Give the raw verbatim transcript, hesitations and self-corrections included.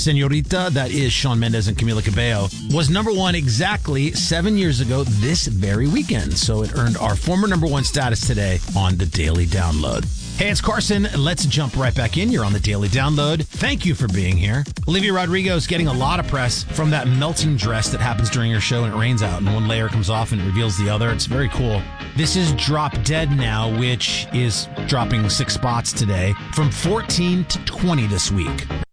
Senorita, that is Shawn Mendes and Camila Cabello, was number one exactly seven years ago this very weekend. So it earned our former number one status today on the Daily Download. Hey, it's Carson. Let's jump right back in. You're on the Daily Download. Thank you for being here. Olivia Rodrigo is getting a lot of press from that melting dress that happens during her show and it rains out and one layer comes off and it reveals the other. It's very cool. This is Drop Dead now, which is dropping six spots today from fourteen to twenty this week.